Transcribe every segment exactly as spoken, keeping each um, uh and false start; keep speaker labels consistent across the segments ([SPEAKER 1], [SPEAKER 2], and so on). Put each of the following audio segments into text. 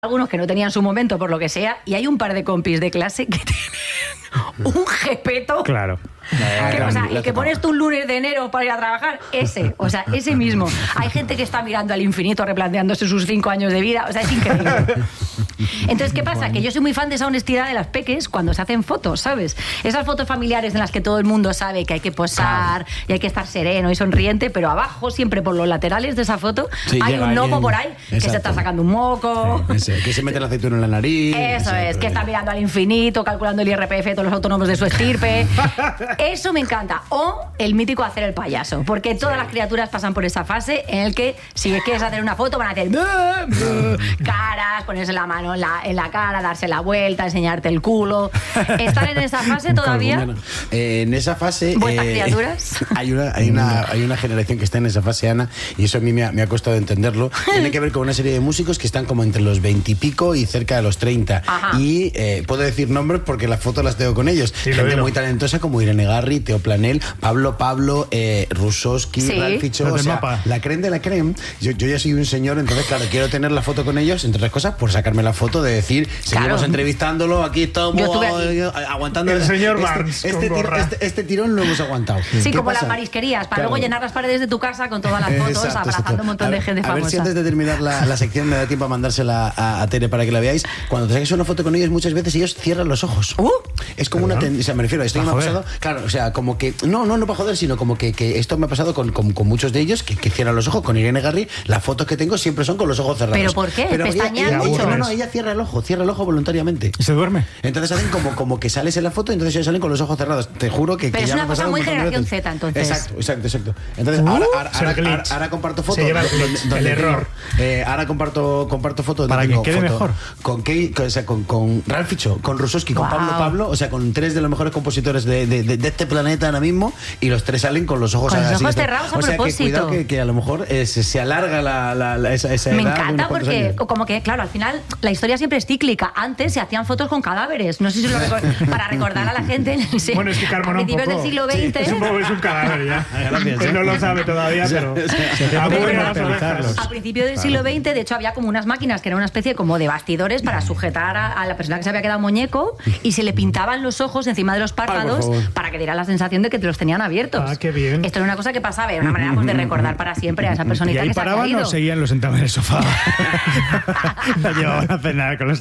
[SPEAKER 1] algunos que no tenían su momento por lo que sea, y hay un par de compis de clase que tienen un jepeto.
[SPEAKER 2] Claro.
[SPEAKER 1] Que, o sea, el que pones tú un lunes de enero para ir a trabajar, ese, o sea, ese mismo. Hay gente que está mirando al infinito, replanteándose sus cinco años de vida, o sea, es increíble. Entonces, ¿qué pasa? Que yo soy muy fan de esa honestidad de las peques cuando se hacen fotos, ¿sabes? Esas fotos familiares en las que todo el mundo sabe que hay que posar y hay que estar sereno y sonriente, pero abajo, siempre por los laterales de esa foto, sí, hay un gnomo por ahí. Exacto. Que se está sacando un moco.
[SPEAKER 3] Sí, ese, que se mete el aceituno en la nariz.
[SPEAKER 1] Eso es, que está mirando al infinito, calculando el I R P F de todos los autónomos de su estirpe. Eso me encanta. O el mítico hacer el payaso, porque todas sí. las criaturas pasan por esa fase en el que si quieres hacer una foto van a hacer caras, ponerse la mano en la, en la cara, darse la vuelta, enseñarte el culo. ¿Están en esa fase todavía?
[SPEAKER 3] Eh, en esa fase...
[SPEAKER 1] ¿Vuestras
[SPEAKER 3] eh,
[SPEAKER 1] criaturas?
[SPEAKER 3] Hay una, hay, una, hay una generación que está en esa fase, Ana, y eso a mí me ha, me ha costado entenderlo. Tiene que ver con una serie de músicos que están como entre los veintipico y, y cerca de los treinta. Ajá. Y eh, puedo decir nombres porque las fotos las tengo con ellos. Sí, gente muy talentosa como Irene Garri, Teo Planel, Pablo Pablo, eh, Rusowski, ¿sí? Ralficho, o sea, mapa. La creme de la creme. Yo, yo ya soy un señor, entonces claro, quiero tener la foto con ellos, entre otras cosas, por sacarme la foto de decir, seguimos claro. entrevistándolo, aquí estamos aquí. aguantando.
[SPEAKER 2] El señor Barnes
[SPEAKER 3] este, este, tir, este, este tirón lo hemos aguantado.
[SPEAKER 1] Sí, como pasa? Las marisquerías, para claro. luego llenar las paredes de tu casa con todas las fotos, exacto, abrazando exacto. un montón
[SPEAKER 3] ver,
[SPEAKER 1] de gente
[SPEAKER 3] a
[SPEAKER 1] famosa.
[SPEAKER 3] A ver si antes de terminar la, la sección me da tiempo a mandársela a, a Tere para que la veáis. Cuando te saques una foto con ellos, muchas veces ellos cierran los ojos. Uh, es como una tendencia, o sea, me refiero a esto que me ha pasado. Claro, o sea, como que, no, no, no para joder, sino como que, que esto me ha pasado con, con, con muchos de ellos que, que cierran los ojos. Con Irene Garri, las fotos que tengo siempre son con los ojos cerrados.
[SPEAKER 1] ¿Pero por qué?
[SPEAKER 3] Pero
[SPEAKER 1] ¿Pestañean mucho?
[SPEAKER 3] No, no, ella cierra el ojo, cierra el ojo voluntariamente.
[SPEAKER 2] ¿Y se duerme?
[SPEAKER 3] Entonces hacen como, como que sales en la foto y entonces ellos salen con los ojos cerrados. Te juro que,
[SPEAKER 1] Pero
[SPEAKER 3] que
[SPEAKER 1] es
[SPEAKER 3] ya
[SPEAKER 1] una
[SPEAKER 3] me ha
[SPEAKER 1] cosa
[SPEAKER 3] pasado
[SPEAKER 1] muy
[SPEAKER 3] un
[SPEAKER 1] generación Z, entonces.
[SPEAKER 3] Exacto, exacto, exacto. Entonces,
[SPEAKER 2] uh,
[SPEAKER 3] ahora, ahora, ahora, ahora, ahora comparto fotos.
[SPEAKER 2] Se lleva el, el error.
[SPEAKER 3] Eh, ahora comparto, comparto fotos.
[SPEAKER 2] Para que quede
[SPEAKER 3] foto
[SPEAKER 2] mejor.
[SPEAKER 3] Con, Kay, con, o sea, con, con Ralph Ficho, con Rusowski, con wow. Pablo Pablo, o sea, con tres de los mejores compositores de, de, de, de este planeta ahora mismo, y los tres salen con los ojos
[SPEAKER 1] con
[SPEAKER 3] así.
[SPEAKER 1] Los ojos cerrados a
[SPEAKER 3] o sea,
[SPEAKER 1] propósito.
[SPEAKER 3] Que cuidado que, que a lo mejor eh, se, se alarga la, la, la, esa, esa
[SPEAKER 1] Me
[SPEAKER 3] edad.
[SPEAKER 1] Me encanta porque, años. como que, claro, al final la historia siempre es cíclica. Antes se hacían fotos con cadáveres. No sé si lo record... para recordar a la gente. Sí,
[SPEAKER 2] bueno, es que Carmen,
[SPEAKER 1] a principios del siglo veinte.
[SPEAKER 2] Sí, es, un poco, es un cadáver ya. Gracias, Él no lo sabe todavía, pero.
[SPEAKER 1] A principios del siglo veinte, de hecho, había como unas máquinas que eran una especie como de bastidores para sujetar a, a la persona que se había quedado muñeco y se le pintaban los ojos encima de los párpados Ay, para que diera la sensación de que te los tenían abiertos.
[SPEAKER 2] Ah, qué bien.
[SPEAKER 1] Esto era una cosa que pasaba, era una manera pues, de recordar para siempre a esa personita
[SPEAKER 2] ¿Y ahí
[SPEAKER 1] que se
[SPEAKER 2] paraban
[SPEAKER 1] había ido.
[SPEAKER 2] O seguían, los sentaban en el sofá? La llevaban a cenar con los...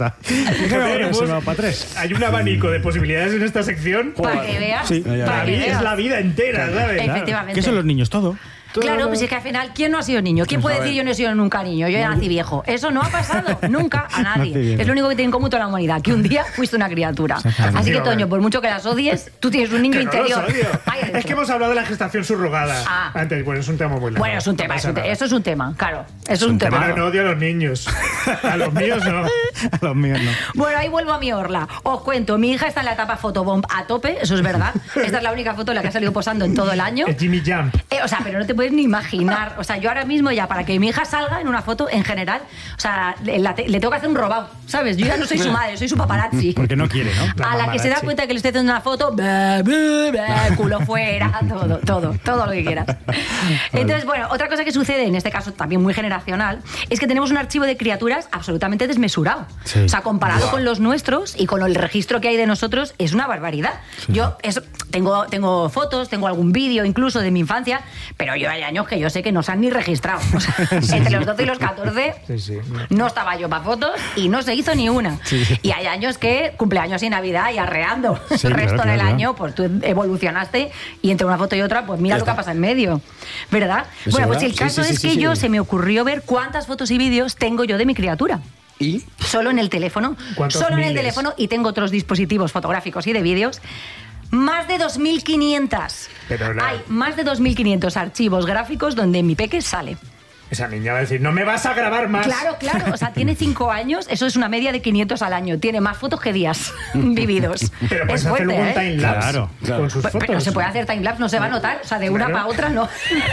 [SPEAKER 2] Hay un abanico de posibilidades en esta sección.
[SPEAKER 1] Para que veas.
[SPEAKER 2] Sí. Para que veas. Es la vida entera, ¿sabes?
[SPEAKER 1] Efectivamente.
[SPEAKER 2] ¿Qué son los niños? Todo.
[SPEAKER 1] Claro, pues es que al final, ¿quién no ha sido niño? ¿Quién puede decir yo no he sido nunca niño? Yo ya nací viejo. Eso no ha pasado nunca a nadie. Es lo único que tiene en común toda la humanidad, que un día fuiste una criatura. Así que, Toño, por mucho que las odies, tú tienes un niño
[SPEAKER 2] que
[SPEAKER 1] interior.
[SPEAKER 2] No es que hemos hablado de la gestación subrogada
[SPEAKER 1] ah.
[SPEAKER 2] antes. Bueno, es un tema muy largo.
[SPEAKER 1] Bueno, es un tema, no es un te eso es un tema, claro. Es, es un,
[SPEAKER 2] un
[SPEAKER 1] tema.
[SPEAKER 2] Pero no odio a los niños. A los míos no. A los míos no.
[SPEAKER 1] Bueno, ahí vuelvo a mi orla. Os cuento, mi hija está en la etapa fotobomb a tope, eso es verdad. Esta es la única foto en la que ha salido posando en todo el año.
[SPEAKER 2] Es Jimmy Jump.
[SPEAKER 1] Eh, o sea, pero no te puedes ni imaginar. O sea, yo ahora mismo ya, para que mi hija salga en una foto, en general, o sea, le, la, le tengo que hacer un robado, ¿sabes? Yo ya no soy su madre, soy su paparazzi.
[SPEAKER 2] Porque no quiere, ¿no?
[SPEAKER 1] La a la que se da cuenta que le estoy haciendo una foto, bah, bah, bah, culo fuera, todo, todo, todo lo que quieras. Entonces, bueno, otra cosa que sucede, en este caso también muy generacional, es que tenemos un archivo de criaturas absolutamente desmesurado. Sí. O sea, comparado wow. con los nuestros y con el registro que hay de nosotros, es una barbaridad. Sí. Yo eso, tengo, tengo fotos, tengo algún vídeo incluso de mi infancia, pero yo hay años que yo sé que no se han ni registrado. O sea, sí, entre sí. los doce y los catorce sí, sí. no estaba yo para fotos y no se hizo ni una. Sí, sí. Y hay años que cumpleaños y Navidad y arreando. Sí, el resto claro, del claro. año, pues tú evolucionaste y entre una foto y otra, pues mira ya lo está. que pasa en medio. ¿Verdad?
[SPEAKER 3] ¿Es
[SPEAKER 1] bueno,
[SPEAKER 3] verdad?
[SPEAKER 1] pues el caso sí, sí, es sí, que sí, yo sí. se me ocurrió ver cuántas fotos y vídeos tengo yo de mi criatura.
[SPEAKER 3] ¿Y?
[SPEAKER 1] Solo en el teléfono. Solo miles? en el teléfono y tengo otros dispositivos fotográficos y de vídeos. Más de dos mil quinientos. Pero no. Hay más de dos mil quinientos archivos gráficos donde mi peque sale.
[SPEAKER 2] Esa niña va a decir, no me vas a grabar más.
[SPEAKER 1] Claro, claro. O sea, tiene cinco años, eso es una media de quinientos al año. Tiene más fotos que días vividos.
[SPEAKER 2] Pero puedes hacer un
[SPEAKER 1] ¿eh?
[SPEAKER 2] timelapse
[SPEAKER 3] claro, claro.
[SPEAKER 2] con sus
[SPEAKER 1] pero,
[SPEAKER 2] fotos.
[SPEAKER 1] Pero se puede hacer timelapse, no se va a notar. O sea, de claro. una para otra no.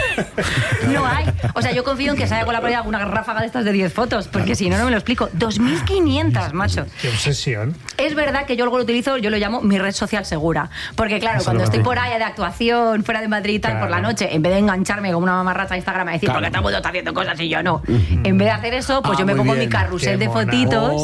[SPEAKER 1] No hay. O sea, yo confío en que se haya colado por ahí alguna ráfaga de estas de diez fotos, porque claro. si no, no me lo explico. dos mil quinientos, macho.
[SPEAKER 2] Qué obsesión.
[SPEAKER 1] Es verdad que yo luego lo utilizo, yo lo llamo mi red social segura. Porque claro, eso cuando estoy por ahí de actuación, fuera de Madrid y tal, claro. por la noche, en vez de engancharme como una mamarracha a Instagram a decir, claro. porque todo el mundo está haciendo cosas y yo no. En vez de hacer eso, pues ah, yo me pongo bien. mi carrusel Qué de fotitos.